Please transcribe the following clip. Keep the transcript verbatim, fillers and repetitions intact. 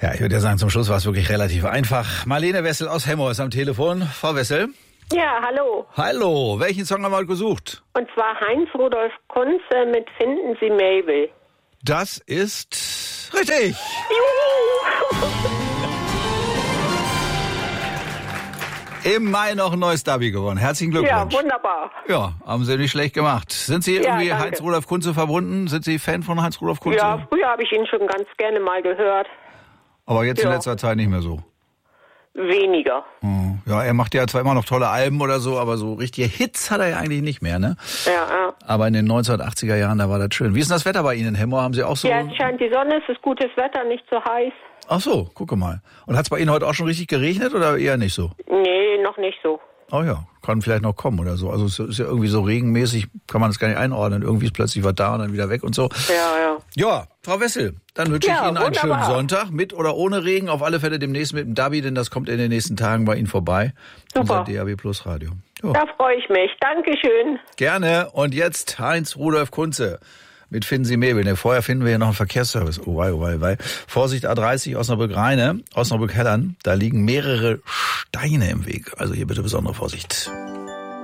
Ja, ich würde ja sagen, zum Schluss war es wirklich relativ einfach. Marlene Wessel aus Hemmoor ist am Telefon. Frau Wessel? Ja, hallo. Hallo, welchen Song haben wir gesucht? Und zwar Heinz Rudolf Kunze mit Finden Sie Mabel. Das ist richtig. Juhu! Im Mai noch ein neues Derby gewonnen. Herzlichen Glückwunsch. Ja, wunderbar. Ja, haben Sie nicht schlecht gemacht. Sind Sie irgendwie Ja, Heinz Rudolf Kunze verbunden? Sind Sie Fan von Heinz Rudolf Kunze? Ja, früher habe ich ihn schon ganz gerne mal gehört. Aber jetzt in Ja. letzter Zeit nicht mehr so. Weniger. Hm. Ja, er macht ja zwar immer noch tolle Alben oder so, aber so richtige Hits hat er ja eigentlich nicht mehr, ne? Ja, ja. Aber in den neunzehnhundertachtziger Jahren, da war das schön. Wie ist denn das Wetter bei Ihnen in Hemmoor? Haben Sie auch so... Ja, es scheint die Sonne, es ist gutes Wetter, nicht so heiß. Ach so, gucke mal. Und hat es bei Ihnen heute auch schon richtig geregnet oder eher nicht so? Nee, noch nicht so. Oh ja, kann vielleicht noch kommen oder so. Also es ist ja irgendwie so regenmäßig, kann man das gar nicht einordnen. Irgendwie ist plötzlich was da und dann wieder weg und so. Ja, ja. Ja, Frau Wessel, dann wünsche Ja, ich Ihnen einen wunderbar. schönen Sonntag, mit oder ohne Regen. Auf alle Fälle demnächst mit dem Derby, denn das kommt in den nächsten Tagen bei Ihnen vorbei. Super. Unser D A B Plus Radio. Jo. Da freue ich mich. Dankeschön. Gerne. Und jetzt Heinz Rudolf Kunze mit Finden Sie Mabel. Ne, vorher finden wir ja noch einen Verkehrsservice. Oh wei, oh wei, wei. Vorsicht A dreißig Osnabrück-Rheine, Osnabrück-Hellern. Da liegen mehrere Steine im Weg. Also hier bitte besondere Vorsicht.